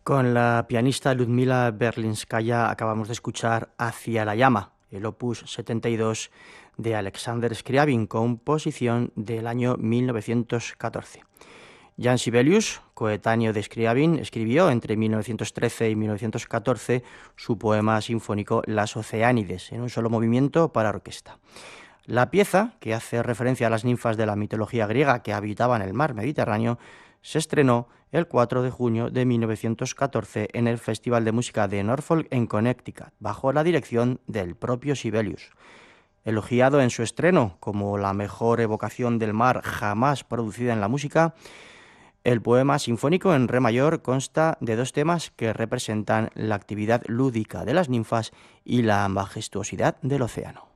Con la pianista Ludmila Berlinskaya acabamos de escuchar Hacia la llama, el opus 72 de Alexander Scriabin, composición del año 1914. Jan Sibelius, coetáneo de Scriabin, escribió entre 1913 y 1914 su poema sinfónico Las Oceánides, en un solo movimiento para orquesta. La pieza, que hace referencia a las ninfas de la mitología griega que habitaban el mar Mediterráneo, se estrenó el 4 de junio de 1914 en el Festival de Música de Norfolk en Connecticut, bajo la dirección del propio Sibelius. Elogiado en su estreno como la mejor evocación del mar jamás producida en la música, el poema sinfónico en re mayor consta de dos temas que representan la actividad lúdica de las ninfas y la majestuosidad del océano.